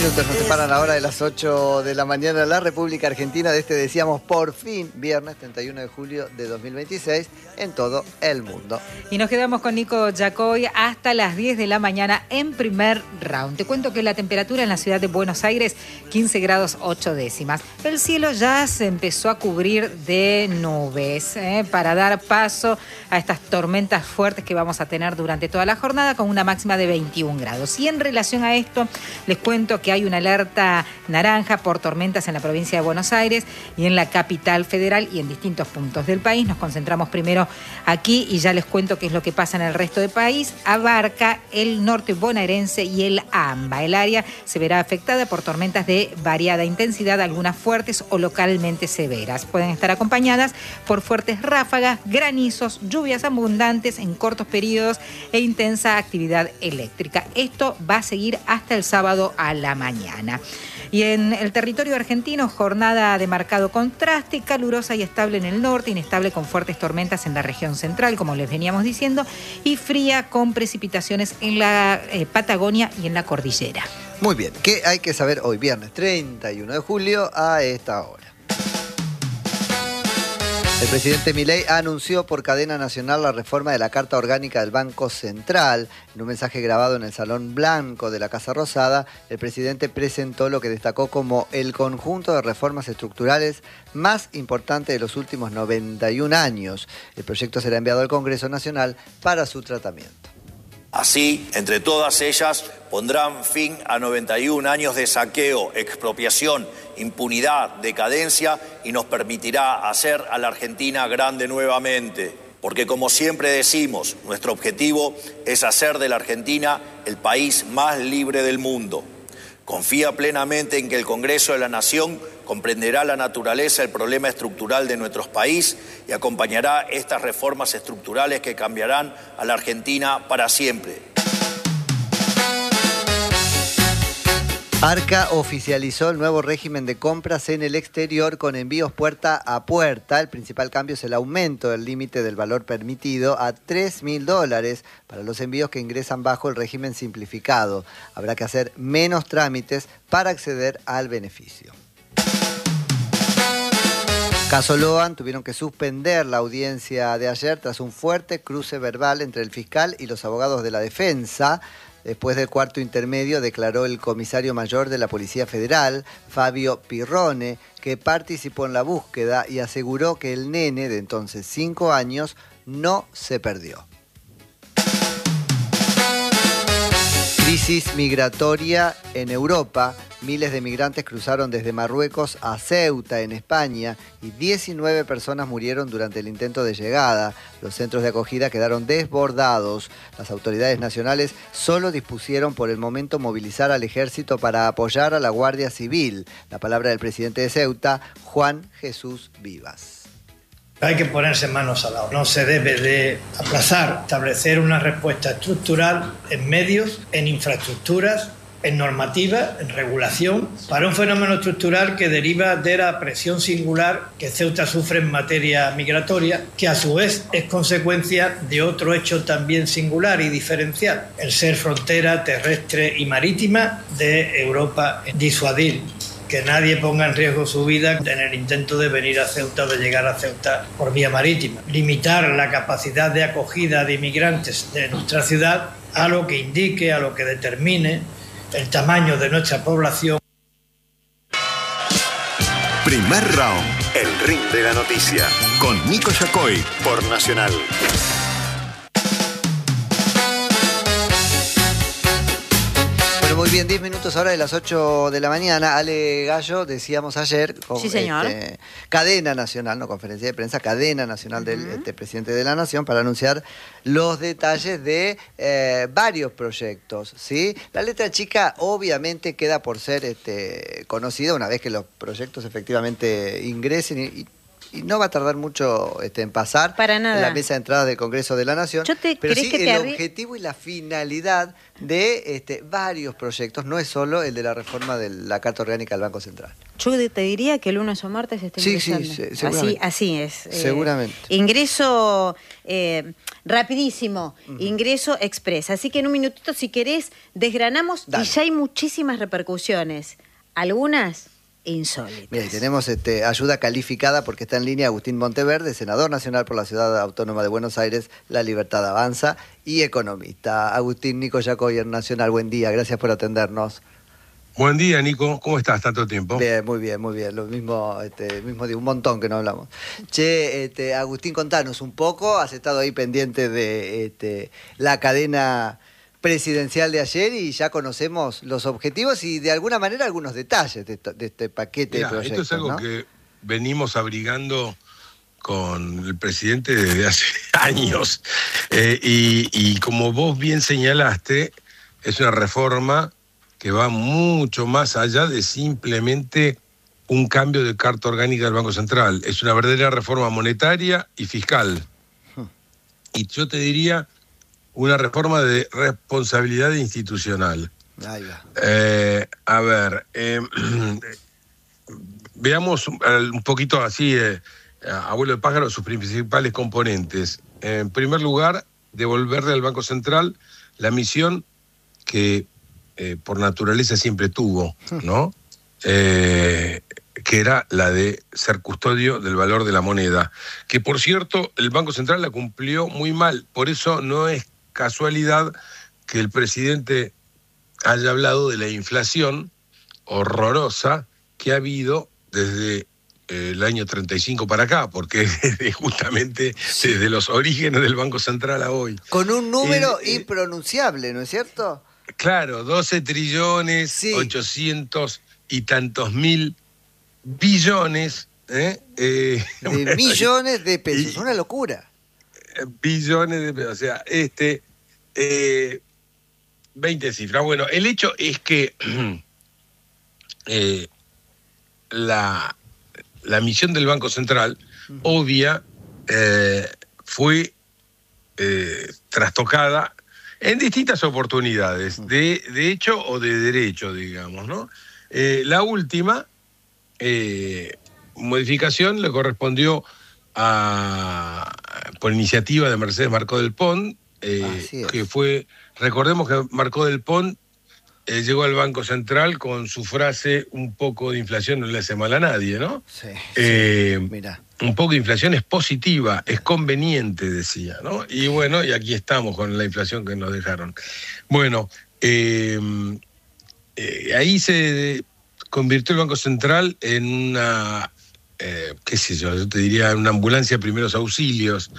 minutos nos separan ahora de las 8 de la mañana en la República Argentina de decíamos, por fin, viernes 31 de julio de 2026 en todo el mundo. Y nos quedamos con Nico Yacoy hasta las 10 de la mañana en primer round. Te cuento que la temperatura en la ciudad de Buenos Aires, 15 grados 8 décimas. El cielo ya se empezó a cubrir de nubes para dar paso a estas tormentas fuertes que vamos a tener durante toda la jornada con una máxima de 21 grados. Y en relación a esto, les cuento que hay una alerta naranja por tormentas en la provincia de Buenos Aires y en la capital federal y en distintos puntos del país. Nos concentramos primero aquí y ya les cuento qué es lo que pasa en el resto del país. Abarca el norte bonaerense y el AMBA. El área se verá afectada por tormentas de variada intensidad, algunas fuertes o localmente severas. Pueden estar acompañadas por fuertes ráfagas, granizos, lluvias abundantes en cortos periodos e intensa actividad eléctrica. Esto va a seguir hasta el sábado a la mañana. Y en el territorio argentino, jornada de marcado contraste, calurosa y estable en el norte, inestable con fuertes tormentas en la región central, como les veníamos diciendo, y fría con precipitaciones en la Patagonia y en la cordillera. Muy bien, ¿qué hay que saber hoy, viernes 31 de julio a esta hora? El presidente Milei anunció por cadena nacional la reforma de la Carta Orgánica del Banco Central. En un mensaje grabado en el Salón Blanco de la Casa Rosada, el presidente presentó lo que destacó como el conjunto de reformas estructurales más importante de los últimos 91 años. El proyecto será enviado al Congreso Nacional para su tratamiento. Así, entre todas ellas, pondrán fin a 91 años de saqueo, expropiación, impunidad, decadencia y nos permitirá hacer a la Argentina grande nuevamente. Porque como siempre decimos, nuestro objetivo es hacer de la Argentina el país más libre del mundo. Confía plenamente en que el Congreso de la Nación comprenderá la naturaleza del problema estructural de nuestro país y acompañará estas reformas estructurales que cambiarán a la Argentina para siempre. Arca oficializó el nuevo régimen de compras en el exterior con envíos puerta a puerta. El principal cambio es el aumento del límite del valor permitido a $3.000 para los envíos que ingresan bajo el régimen simplificado. Habrá que hacer menos trámites para acceder al beneficio. Caso Loan, tuvieron que suspender la audiencia de ayer tras un fuerte cruce verbal entre el fiscal y los abogados de la defensa. Después del cuarto intermedio, declaró el comisario mayor de la Policía Federal, Fabio Pirrone, que participó en la búsqueda y aseguró que el nene, de entonces 5 años, no se perdió. Crisis migratoria en Europa. Miles de migrantes cruzaron desde Marruecos a Ceuta, en España, y 19 personas murieron durante el intento de llegada. Los centros de acogida quedaron desbordados. Las autoridades nacionales solo dispusieron por el momento movilizar al ejército para apoyar a la Guardia Civil. La palabra del presidente de Ceuta, Juan Jesús Vivas. Hay que ponerse manos a la obra. No se debe de aplazar, establecer una respuesta estructural en medios, en infraestructuras, en normativa, en regulación, para un fenómeno estructural que deriva de la presión singular que Ceuta sufre en materia migratoria, que a su vez es consecuencia de otro hecho también singular y diferencial, el ser frontera terrestre y marítima de Europa. Disuadir que nadie ponga en riesgo su vida en el intento de venir a Ceuta o de llegar a Ceuta por vía marítima. Limitar la capacidad de acogida de inmigrantes de nuestra ciudad a lo que indique, a lo que determine el tamaño de nuestra población. Primer round, el ring de la noticia, con Nico Yacoy por Nacional. Muy bien, 10 minutos ahora de las 8 de la mañana. Ale Gallo, decíamos ayer, con sí, señor. Cadena nacional, no conferencia de prensa, cadena nacional del presidente de la Nación para anunciar los detalles de varios proyectos, ¿sí? La letra chica obviamente queda por ser conocida una vez que los proyectos efectivamente ingresen y y no va a tardar mucho en pasar Para nada. en la mesa de entradas del Congreso de la Nación. Pero sí el objetivo y la finalidad de varios proyectos, no es solo el de la reforma de la Carta Orgánica del Banco Central. Yo te diría que el lunes o martes está ingresando. Sí, seguramente. Así es. Seguramente. Ingreso rapidísimo, ingreso express. Así que en un minutito, si querés, desgranamos. Dale. Y ya hay muchísimas repercusiones. Algunas insólitas. Mira, y tenemos ayuda calificada porque está en línea Agustín Monteverde, senador nacional por la Ciudad Autónoma de Buenos Aires, La Libertad Avanza, y economista. Agustín, Nico Yacoy, Nacional, buen día, gracias por atendernos. Buen día, Nico. ¿Cómo estás? ¿Tanto tiempo? Bien, muy bien, muy bien. Lo mismo de un montón que no hablamos. Che, Agustín, contanos un poco. Has estado ahí pendiente de la cadena presidencial de ayer y ya conocemos los objetivos y de alguna manera algunos detalles de este paquete de proyectos. Esto es algo, ¿no?, que venimos abrigando con el presidente desde hace años. Y como vos bien señalaste, es una reforma que va mucho más allá de simplemente un cambio de Carta Orgánica del Banco Central. Es una verdadera reforma monetaria y fiscal. Y yo te diría una reforma de responsabilidad institucional. Ahí va. A ver, veamos un poquito así, abuelo de pájaro, sus principales componentes. En primer lugar, devolverle al Banco Central la misión que por naturaleza siempre tuvo, ¿no? Que era la de ser custodio del valor de la moneda. Que, por cierto, el Banco Central la cumplió muy mal. Por eso no es casualidad que el presidente haya hablado de la inflación horrorosa que ha habido desde el año 35 para acá, porque justamente desde los orígenes del Banco Central a hoy. Con un número impronunciable, ¿no es cierto? Claro, 12 trillones, 800 y tantos mil billones. De millones de pesos, una locura. Billones de pesos, o sea, 20 cifras. Bueno, el hecho es que la misión del Banco Central, obvia, fue trastocada en distintas oportunidades, de hecho o de derecho, digamos, ¿no? La última modificación le correspondió por iniciativa de Mercedes Marcó del Pont, que fue, recordemos que Marcó del Pont llegó al Banco Central con su frase: un poco de inflación no le hace mal a nadie, ¿no? Sí, mirá. Un poco de inflación es positiva, es conveniente, decía, ¿no? Y bueno, y aquí estamos con la inflación que nos dejaron. Bueno, ahí se convirtió el Banco Central en una, qué sé yo te diría, una ambulancia de primeros auxilios,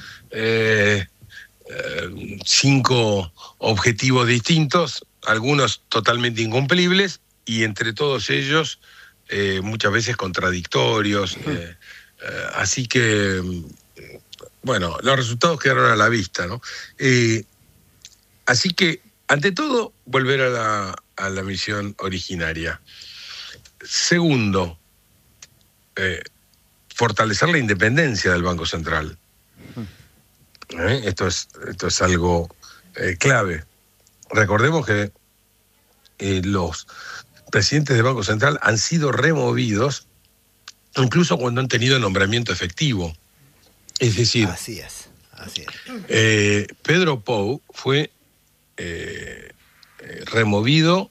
5 objetivos distintos, algunos totalmente incumplibles, y entre todos ellos muchas veces contradictorios. Así que, bueno, los resultados quedaron a la vista, ¿no? Así que, ante todo, volver a la misión originaria. Segundo, fortalecer la independencia del Banco Central. Esto es algo clave. Recordemos que los presidentes del Banco Central han sido removidos incluso cuando han tenido nombramiento efectivo. Es decir, Así es. Pedro Pou fue removido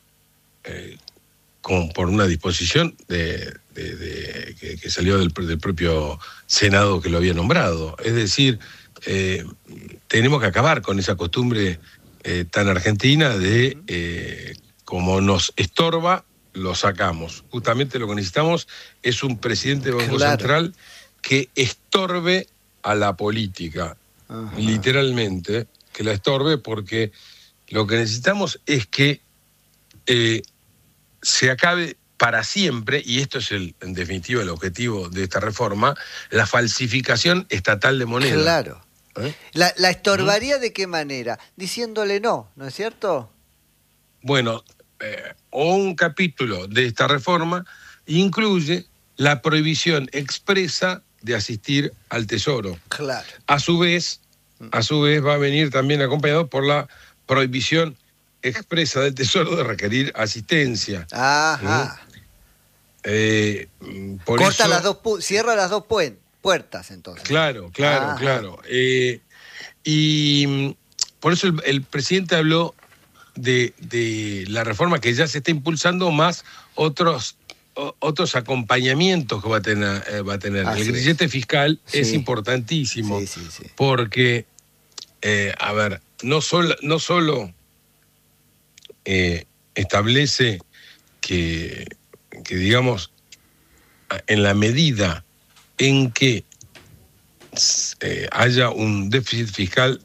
por una disposición que salió del propio Senado que lo había nombrado. Es decir, tenemos que acabar con esa costumbre tan argentina de como nos estorba, lo sacamos. Justamente lo que necesitamos es un presidente del Banco Central que estorbe a la política. Ajá. Literalmente, que la estorbe, porque lo que necesitamos es que se acabe para siempre, y esto es en definitiva el objetivo de esta reforma, la falsificación estatal de moneda. Claro. ¿La estorbaría de qué manera? Diciéndole no es cierto? Bueno, o un capítulo de esta reforma incluye la prohibición expresa de asistir al Tesoro. Claro. A su vez va a venir también acompañado por la prohibición expresa del Tesoro de requerir asistencia. Ajá. Corta cierra las dos puertas, entonces. Claro. Y por eso el presidente habló de la reforma que ya se está impulsando, más otros acompañamientos que va a tener. El grillete fiscal es importantísimo, porque, no solo establece que digamos, en la medida en que haya un déficit fiscal,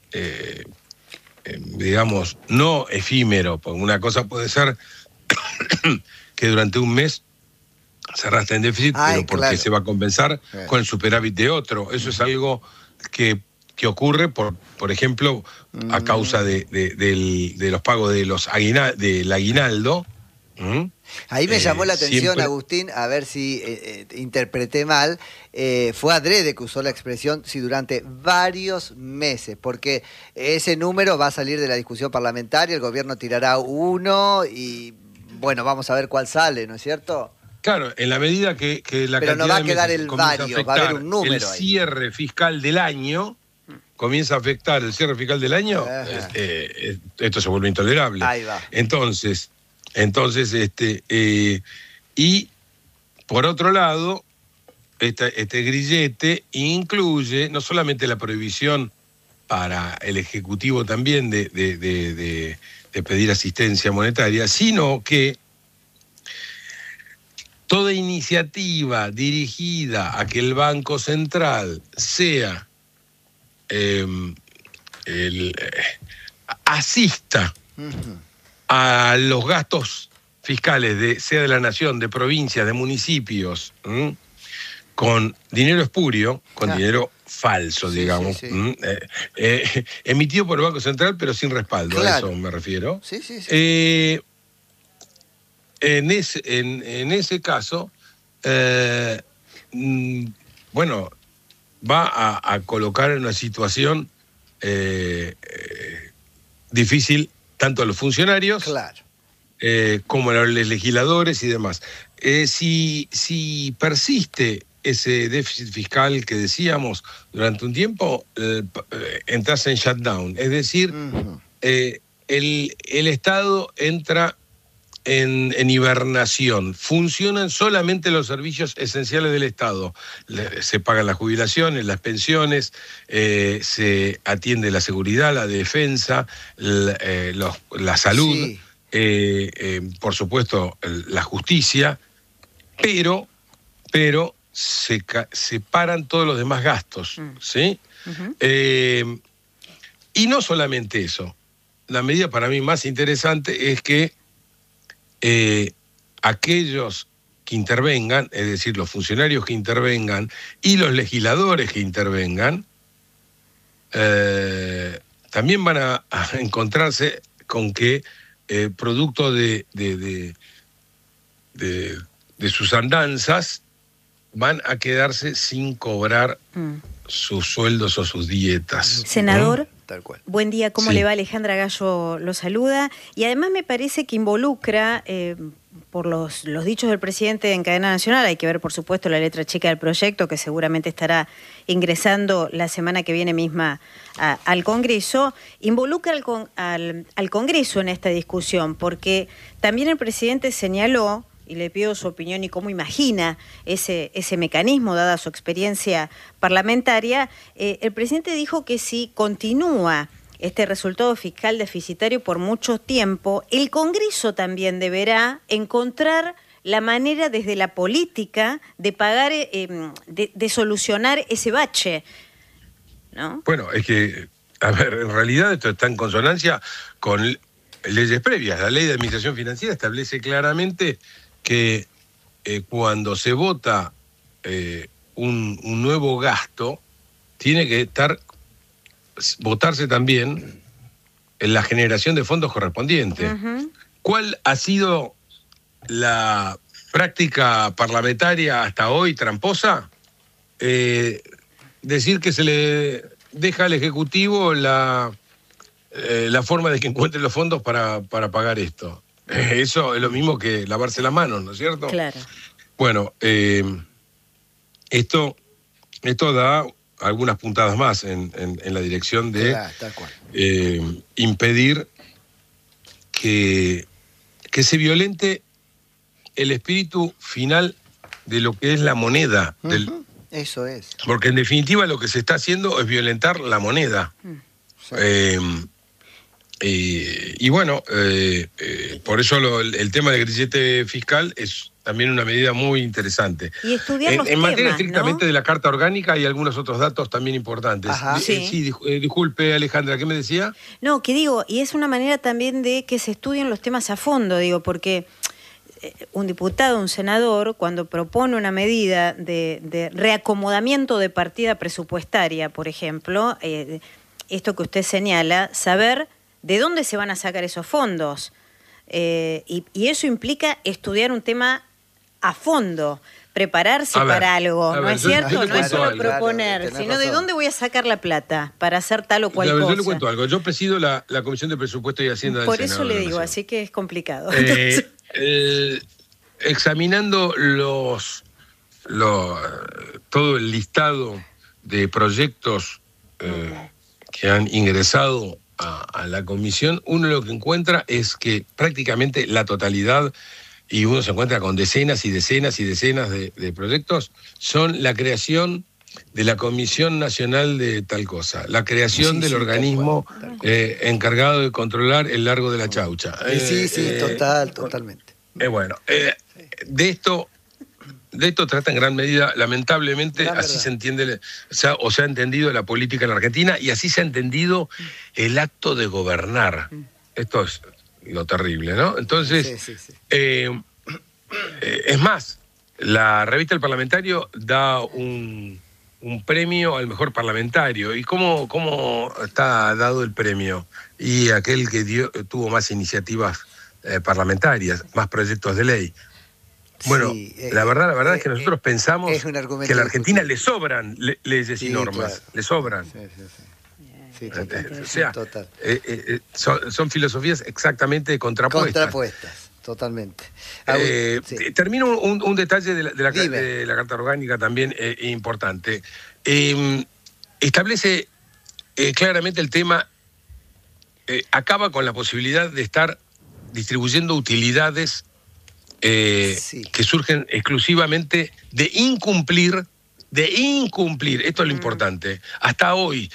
digamos, no efímero, porque una cosa puede ser que durante un mes se arrastre en déficit, pero porque se va a compensar con el superávit de otro. Eso es algo que ocurre, por ejemplo, a causa de los pagos del aguinaldo. Ahí me llamó la atención, Agustín, a ver si interpreté mal, fue adrede que usó la expresión "si durante varios meses", porque ese número va a salir de la discusión parlamentaria, el gobierno tirará uno y bueno, vamos a ver cuál sale, ¿no es cierto? Claro, en la medida que la pero no va a quedar el varios, va a haber un número el cierre fiscal del año, comienza a afectar el cierre fiscal del año, esto se vuelve intolerable. Ahí va. Entonces, y por otro lado, este grillete incluye no solamente la prohibición para el Ejecutivo también de pedir asistencia monetaria, sino que toda iniciativa dirigida a que el Banco Central sea asista a los gastos fiscales, sea de la nación, de provincias, de municipios, con dinero espurio, con dinero falso, digamos, emitido por el Banco Central, pero sin respaldo, a eso me refiero. En ese caso, bueno, va a colocar en una situación difícil tanto a los funcionarios como a los legisladores y demás. Si persiste ese déficit fiscal que decíamos durante un tiempo, entras en shutdown. Es decir, el Estado entra en hibernación. Funcionan solamente los servicios esenciales del Estado. Se pagan las jubilaciones, las pensiones, se atiende la seguridad, la defensa, la salud, por supuesto la justicia, pero se paran todos los demás gastos, ¿sí? Y no solamente eso. La medida para mí más interesante es que aquellos que intervengan, es decir, los funcionarios que intervengan y los legisladores que intervengan, también van a encontrarse con que producto de sus andanzas van a quedarse sin cobrar sus sueldos o sus dietas. Senador, tal cual. Buen día, ¿cómo le va? Alejandra Gallo lo saluda. Y además me parece que involucra, por los dichos del presidente en cadena nacional, hay que ver por supuesto la letra chica del proyecto, que seguramente estará ingresando la semana que viene misma al Congreso, involucra al Congreso en esta discusión, porque también el presidente señaló, y le pido su opinión y cómo imagina ese mecanismo, dada su experiencia parlamentaria, el presidente dijo que si continúa este resultado fiscal deficitario por mucho tiempo, el Congreso también deberá encontrar la manera desde la política de pagar, de solucionar ese bache, ¿no? Bueno, es que, a ver, en realidad esto está en consonancia con leyes previas. La Ley de Administración Financiera establece claramente que cuando se vota un nuevo gasto, tiene que votarse también en la generación de fondos correspondientes. ¿Cuál ha sido la práctica parlamentaria hasta hoy tramposa? decir que se le deja al Ejecutivo la forma de que encuentre los fondos para pagar esto. Eso es lo mismo que lavarse las manos, ¿no es cierto? Claro. Bueno, esto da algunas puntadas más en la dirección de tal cual. impedir que se violente el espíritu final de lo que es la moneda. Eso es. Porque en definitiva lo que se está haciendo es violentar la moneda. Sí. Y bueno, por eso el tema del grillete fiscal es también una medida muy interesante. Y estudiar los en materia temas, estrictamente ¿no? de la Carta Orgánica hay algunos otros datos también importantes. Ajá. Sí. Disculpe, Alejandra, ¿qué me decía? No, que digo, y es una manera también de que se estudien los temas a fondo, digo, porque un diputado, un senador, cuando propone una medida de reacomodamiento de partida presupuestaria, por ejemplo, esto que usted señala, saber de dónde se van a sacar esos fondos. Y eso implica estudiar un tema a fondo, prepararse para algo, ¿no es cierto? No es solo proponer, claro, sino de dónde voy a sacar la plata para hacer tal o cual cosa. Yo le cuento algo. Yo presido la Comisión de Presupuesto y Hacienda del Por Senado eso le de la digo, Nación. así que es complicado. Examinando todo el listado de proyectos que han ingresado a la comisión, uno lo que encuentra es que prácticamente la totalidad, y uno se encuentra con decenas y decenas y decenas de proyectos, son la creación de la Comisión Nacional de tal cosa, la creación del organismo tal cual. encargado de controlar el largo de la Chaucha. Totalmente. Bueno, de esto trata en gran medida, lamentablemente, así se entiende, se ha entendido la política en Argentina y así se ha entendido el acto de gobernar. Esto es lo terrible, ¿no? Entonces, Sí. es más, la revista El Parlamentario da un premio al mejor parlamentario. ¿Y cómo está dado el premio? Y aquel que tuvo más iniciativas parlamentarias, más proyectos de ley. Bueno, Sí, la verdad es que nosotros pensamos es un argumento que a la Argentina discutible. le sobran leyes y Sí, normas, claro. le sobran. Sí, O sea, total. son filosofías exactamente contrapuestas. Contrapuestas, totalmente. Sí. Termino un detalle de Dime. de la Carta Orgánica también importante. Establece claramente el tema, acaba con la posibilidad de estar distribuyendo utilidades que surgen exclusivamente de incumplir, esto es lo importante. Hasta hoy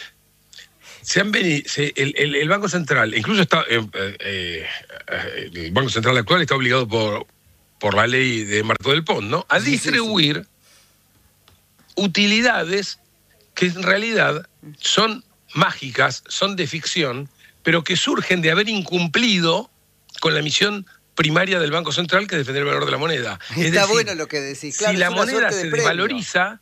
el Banco Central, incluso el Banco Central actual está obligado por la ley de Marco del Pont, ¿no?, a distribuir utilidades que en realidad son mágicas, son de ficción, pero que surgen de haber incumplido con la misión primaria del Banco Central, que es defender el valor de la moneda. Está bueno lo que decís. Claro, si la es una moneda suerte se de premio. desvaloriza,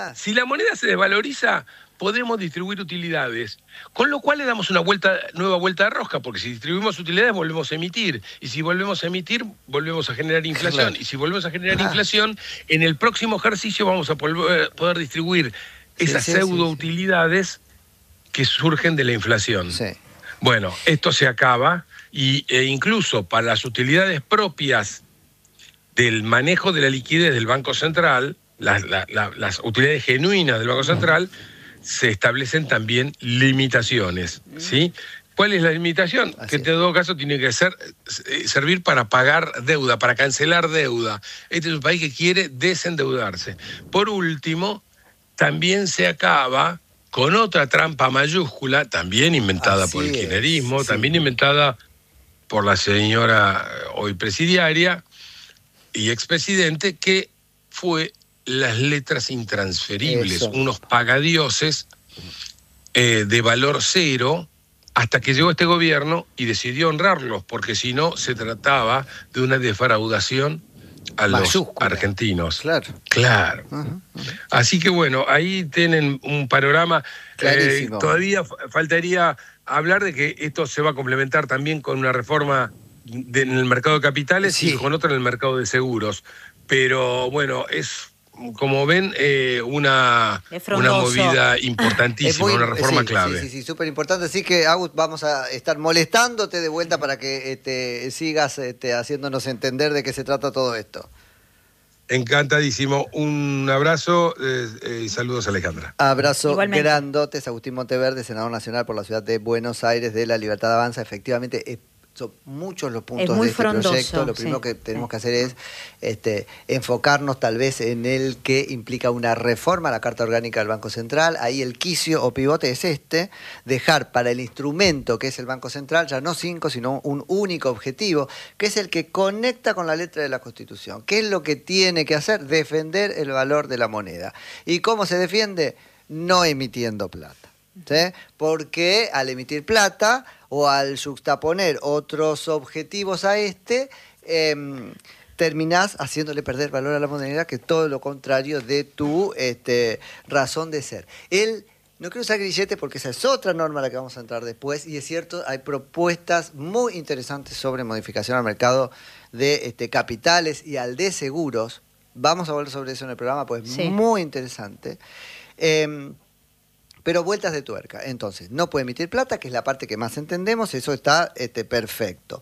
podemos distribuir utilidades, con lo cual le damos una nueva vuelta de rosca, porque si distribuimos utilidades volvemos a emitir, y si volvemos a emitir volvemos a generar inflación, Claro. y si volvemos a generar inflación, en el próximo ejercicio vamos a poder distribuir esas pseudo-utilidades que surgen de la inflación. Sí. Bueno, esto se acaba, e incluso para las utilidades propias del manejo de la liquidez del Banco Central, las utilidades genuinas del Banco Central, se establecen también limitaciones, ¿sí? ¿Cuál es la limitación? Así Que en es. todo caso tiene que servir para pagar deuda, para cancelar deuda. Este es un país que quiere desendeudarse. Por último, también se acaba con otra trampa mayúscula, también inventada por el Así es, kirchnerismo, sí. también inventada por la señora hoy presidiaria y expresidente, que fue las letras intransferibles, Eso. unos pagadioses de valor cero, hasta que llegó este gobierno y decidió honrarlos, porque si no se trataba de una defraudación a Mayúscula. los argentinos. Claro. Claro. Así que bueno, ahí tienen un panorama. Clarísimo. Todavía faltaría hablar de que esto se va a complementar también con una reforma en el mercado de capitales Sí. y con otra en el mercado de seguros. Pero bueno, es como ven, una movida importantísima, una reforma clave. Sí, súper importante. Así que, Agus, vamos a estar molestándote de vuelta para que sigas haciéndonos entender de qué se trata todo esto. Encantadísimo. Un abrazo y saludos, Alejandra. Abrazo Igualmente. grandotes. Agustín Monteverde, senador nacional por la ciudad de Buenos Aires de La Libertad Avanza. Efectivamente, son muchos los puntos de este proyecto. Lo primero que tenemos que hacer es enfocarnos tal vez en el que implica una reforma a la Carta Orgánica del Banco Central. Ahí el quicio o pivote es dejar para el instrumento que es el Banco Central ya no 5, sino un único objetivo, que es el que conecta con la letra de la Constitución. ¿Qué es lo que tiene que hacer? Defender el valor de la moneda. ¿Y cómo se defiende? No emitiendo plata. ¿Sí? Porque al emitir plata o al juxtaponer otros objetivos a terminás haciéndole perder valor a la moneda, que es todo lo contrario de tu razón de ser. No quiero usar grillete porque esa es otra norma a la que vamos a entrar después, y es cierto, hay propuestas muy interesantes sobre modificación al mercado de capitales y al de seguros. Vamos a hablar sobre eso en el programa, pues sí. Muy interesante. Pero vueltas de tuerca. Entonces, no puede emitir plata, que es la parte que más entendemos, eso está perfecto.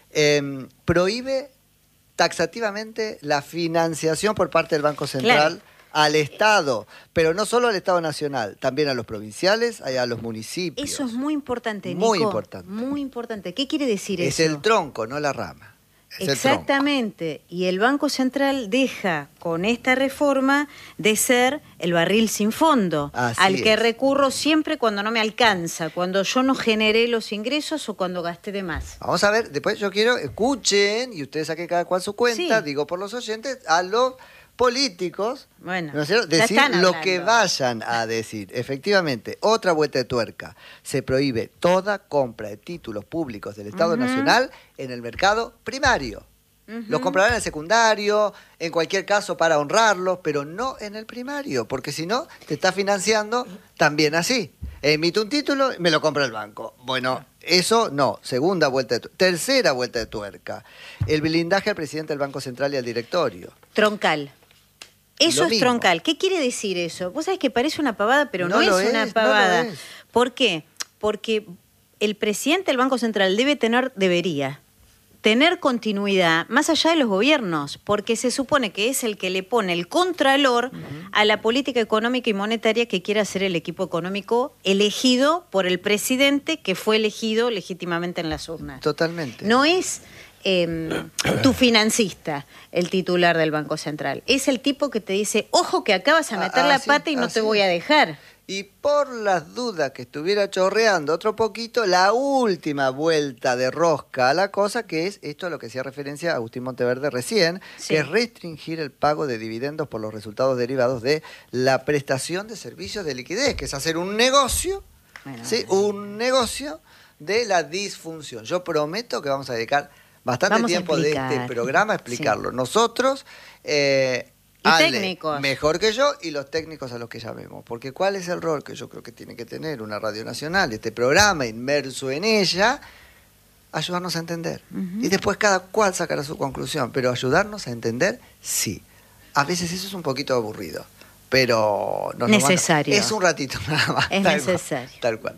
Prohíbe taxativamente la financiación por parte del Banco Central, claro, al Estado, pero no solo al Estado nacional, también a los provinciales, a los municipios. Eso es muy importante, Nico. Muy importante. Muy importante. ¿Qué quiere decir eso? Es el tronco, no la rama. Exactamente, y el Banco Central deja con esta reforma de ser el barril sin fondo, al que recurro siempre cuando no me alcanza, cuando yo no generé los ingresos o cuando gasté de más. Vamos a ver, después yo quiero, escuchen, y ustedes saquen cada cual su cuenta, sí, digo por los oyentes, a los políticos, bueno, ¿no es cierto? Decir lo que vayan a decir. Efectivamente, otra vuelta de tuerca. Se prohíbe toda compra de títulos públicos del Estado Nacional en el mercado primario. Los comprarán en el secundario, en cualquier caso para honrarlos, pero no en el primario, porque si no, te está financiando también así. Emito un título, me lo compra el banco. Bueno, eso no. Segunda vuelta de tuerca. Tercera vuelta de tuerca. El blindaje al presidente del Banco Central y al directorio. Troncal. Eso es troncal. ¿Qué quiere decir eso? Vos sabés que parece una pavada, pero no es una pavada. ¿Por qué? Porque el presidente del Banco Central debería tener continuidad más allá de los gobiernos, porque se supone que es el que le pone el contralor a la política económica y monetaria que quiere hacer el equipo económico elegido por el presidente que fue elegido legítimamente en las urnas. Totalmente. No es tu financista, el titular del Banco Central. Es el tipo que te dice, ojo que acá vas a meter la pata y no te voy a dejar. Y por las dudas que estuviera chorreando otro poquito, la última vuelta de rosca a la cosa, que es esto a lo que hacía referencia a Agustín Monteverde recién, que es restringir el pago de dividendos por los resultados derivados de la prestación de servicios de liquidez, que es hacer un negocio, un negocio de la disfunción. Yo prometo que vamos a dedicar bastante tiempo de este programa a explicarlo. Sí. Nosotros, Ale, técnicos, mejor que yo, y los técnicos a los que llamemos. Porque ¿cuál es el rol que yo creo que tiene que tener una radio nacional, este programa inmerso en ella? Ayudarnos a entender. Y después cada cual sacará su conclusión. Pero ayudarnos a entender, sí. A veces eso es un poquito aburrido. Pero necesario. Es un ratito nada más. Es necesario. Tal cual.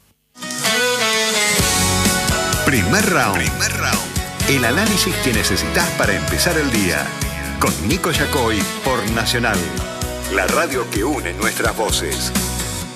Primer round. El análisis que necesitas para empezar el día. Con Nico Yacoy por Nacional. La radio que une nuestras voces.